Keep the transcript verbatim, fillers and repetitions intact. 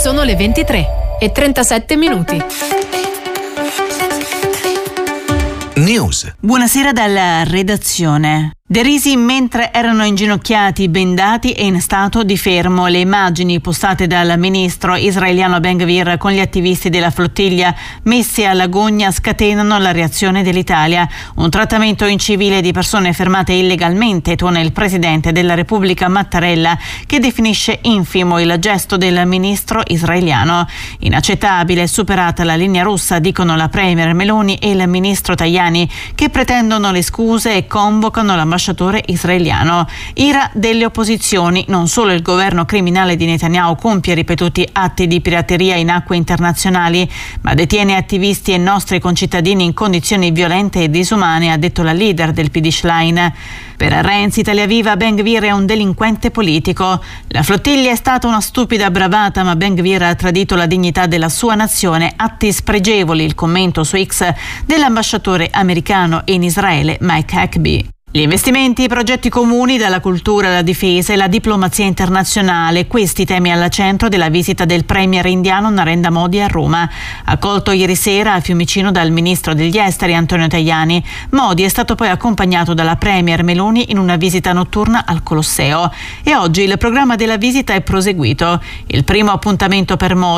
Sono le ventitré e trentasette minuti. News. Buonasera dalla redazione. Derisi mentre erano inginocchiati, bendati e in stato di fermo. Le immagini postate dal ministro israeliano Ben Gvir con gli attivisti della flottiglia messi alla gogna scatenano la reazione dell'Italia. Un trattamento incivile di persone fermate illegalmente, tuona il presidente della Repubblica Mattarella, che definisce infimo il gesto del ministro israeliano. Inaccettabile, superata la linea rossa, dicono la premier Meloni e il ministro Tajani, che pretendono le scuse e convocano la israeliano. Ira delle opposizioni. Non solo il governo criminale di Netanyahu compie ripetuti atti di pirateria in acque internazionali, ma detiene attivisti e nostri concittadini in condizioni violente e disumane, ha detto la leader del P D Schlein. Per Renzi, Italia Viva, Ben Gvir è un delinquente politico. La flottiglia è stata una stupida bravata, ma Ben Gvir ha tradito la dignità della sua nazione. Atti spregevoli, il commento su X dell'ambasciatore americano in Israele Mike Huckabee. Gli investimenti, i progetti comuni, dalla cultura alla difesa e la diplomazia internazionale, questi temi al centro della visita del premier indiano Narendra Modi a Roma. Accolto ieri sera a Fiumicino dal ministro degli esteri Antonio Tajani, Modi è stato poi accompagnato dalla premier Meloni in una visita notturna al Colosseo. E oggi il programma della visita è proseguito. Il primo appuntamento per Modi